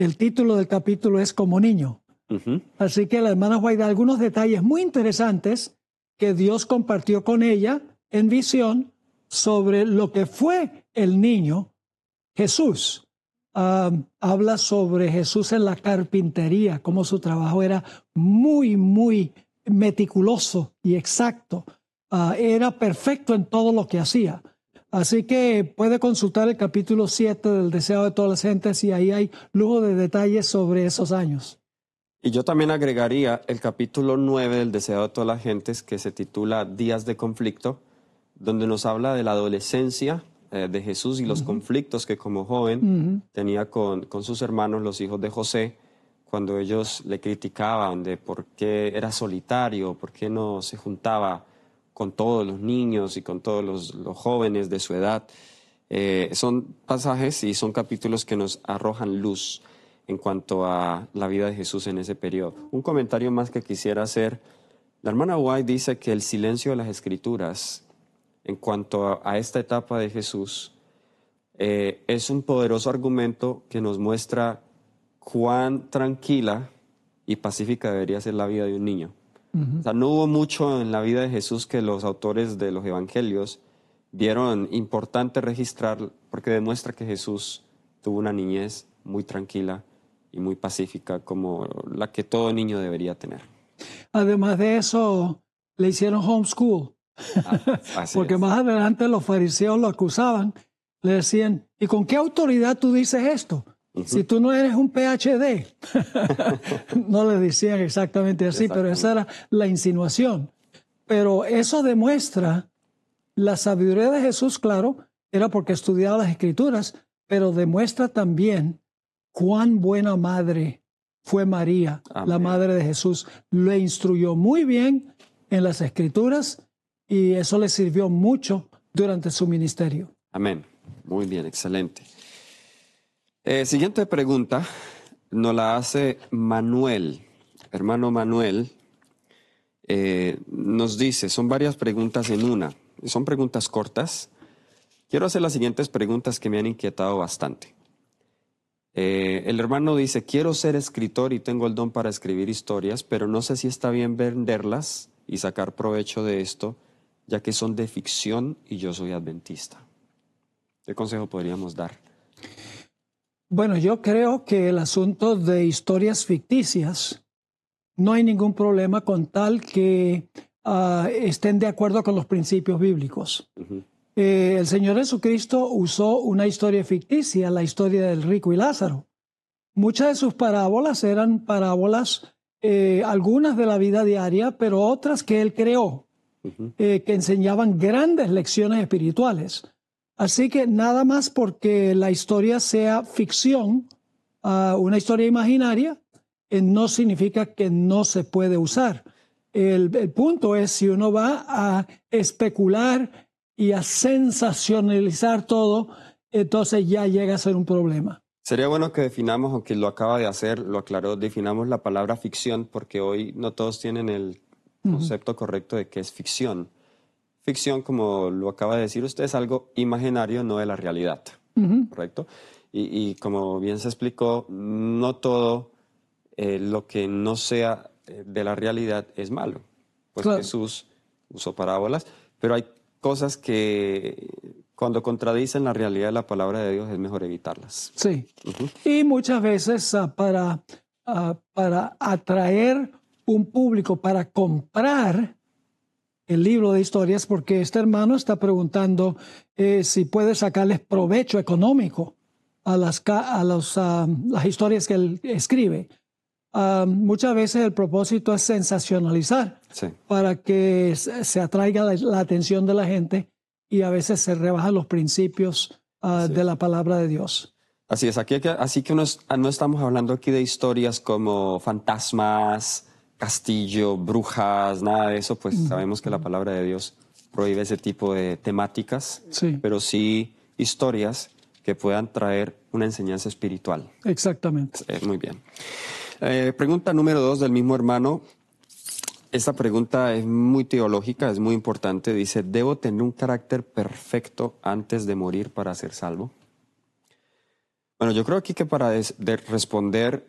El título del capítulo es Como niño. Así que la hermana White da algunos detalles muy interesantes que Dios compartió con ella en visión sobre lo que fue el niño Jesús. Habla sobre Jesús en la carpintería, cómo su trabajo era muy, muy meticuloso y exacto. Era perfecto en todo lo que hacía. Así que puede consultar el capítulo 7 del Deseo de todas las gentes y ahí hay lujo de detalles sobre esos años. Y yo también agregaría el capítulo 9 del Deseo de todas las gentes, que se titula Días de conflicto, donde nos habla de la adolescencia de Jesús y los conflictos que como joven tenía con sus hermanos, los hijos de José, cuando ellos le criticaban de por qué era solitario, por qué no se juntaba con todos los niños y con todos los jóvenes de su edad. Son pasajes y son capítulos que nos arrojan luz en cuanto a la vida de Jesús en ese periodo. Un comentario más que quisiera hacer. La hermana White dice que el silencio de las Escrituras en cuanto a esta etapa de Jesús es un poderoso argumento que nos muestra cuán tranquila y pacífica debería ser la vida de un niño. O sea, no hubo mucho en la vida de Jesús que los autores de los evangelios vieron importante registrar, porque demuestra que Jesús tuvo una niñez muy tranquila y muy pacífica, como la que todo niño debería tener. Además de eso, le hicieron homeschool. Porque más adelante los fariseos lo acusaban, le decían, ¿y con qué autoridad tú dices esto? Si tú no eres un PhD. No le decían exactamente así, pero esa era la insinuación. Pero eso demuestra la sabiduría de Jesús, claro, era porque estudiaba las Escrituras, pero demuestra también cuán buena madre fue María, la madre de Jesús. Le instruyó muy bien en las Escrituras y eso le sirvió mucho durante su ministerio. Amén. Muy bien, excelente. Siguiente pregunta nos la hace Manuel. Hermano Manuel nos dice, son varias preguntas en una. Son preguntas cortas. Quiero hacer las siguientes preguntas que me han inquietado bastante. El hermano dice, quiero ser escritor y tengo el don para escribir historias, pero no sé si está bien venderlas y sacar provecho de esto, ya que son de ficción y yo soy adventista. ¿Qué consejo podríamos dar? Bueno, yo creo que el asunto de historias ficticias no hay ningún problema con tal que estén de acuerdo con los principios bíblicos. El Señor Jesucristo usó una historia ficticia, la historia del rico y Lázaro. Muchas de sus parábolas eran parábolas, algunas de la vida diaria, pero otras que Él creó, que enseñaban grandes lecciones espirituales. Así que nada más porque la historia sea ficción, una historia imaginaria, no significa que no se puede usar. El punto es si uno va a especular y a sensacionalizar todo, entonces ya llega a ser un problema. Sería bueno que definamos, aunque lo acaba de hacer, lo aclaró, definamos la palabra ficción, porque hoy no todos tienen el concepto correcto de qué es ficción. Ficción, como lo acaba de decir usted, es algo imaginario, no de la realidad, ¿correcto? Y como bien se explicó, no todo lo que no sea de la realidad es malo. Pues claro. Jesús usó parábolas, pero hay cosas que cuando contradicen la realidad de la palabra de Dios es mejor evitarlas. Sí, y muchas veces para atraer un público para comprar el libro de historias, porque este hermano está preguntando si puede sacarles provecho económico a las historias que él escribe. Muchas veces el propósito es sensacionalizar para que se atraiga la atención de la gente y a veces se rebajan los principios de la palabra de Dios. Así es, así que no estamos hablando aquí de historias como fantasmas, castillo, brujas, nada de eso, pues sabemos que la palabra de Dios prohíbe ese tipo de temáticas, pero sí historias que puedan traer una enseñanza espiritual. Exactamente. Muy bien. Pregunta número 2 del mismo hermano. Esta pregunta es muy teológica, es muy importante. Dice, ¿debo tener un carácter perfecto antes de morir para ser salvo? Bueno, yo creo aquí que para responder